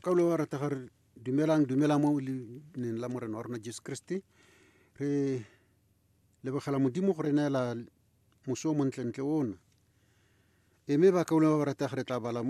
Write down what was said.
kaolo wa rata re dumelang mo neng la morena wa rona Jesu Kriste. Re lebogela modimo go re neela moso o montlentle ona. Mme ba kaolo ba rata re tla bala